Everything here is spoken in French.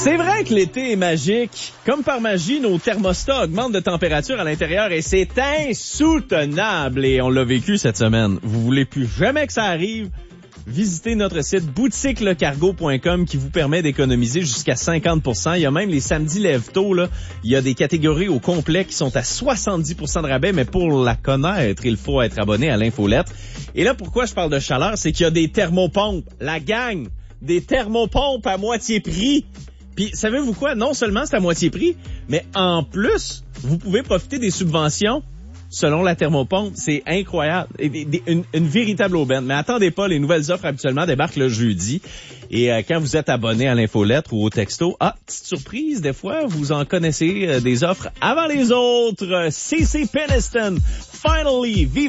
C'est vrai que l'été est magique. Comme par magie, nos thermostats augmentent de température à l'intérieur et c'est insoutenable. Et on l'a vécu cette semaine. Vous voulez plus jamais que ça arrive? Visitez notre site boutiquelecargo.com qui vous permet d'économiser jusqu'à 50%. Il y a même les samedis lève-tôt, là. Il y a des catégories au complet qui sont à 70% de rabais, mais pour la connaître, il faut être abonné à l'infolettre. Et là, pourquoi je parle de chaleur? C'est qu'il y a des thermopompes. La gang! Des thermopompes à moitié prix. Puis, savez-vous quoi? Non seulement c'est à moitié prix, mais en plus, vous pouvez profiter des subventions selon la thermopompe. C'est incroyable. Une véritable aubaine. Mais attendez pas, les nouvelles offres habituellement débarquent le jeudi. Et quand vous êtes abonné à l'infolettre ou au texto, petite surprise, des fois, vous en connaissez des offres avant les autres. CC Peniston, Finally, vive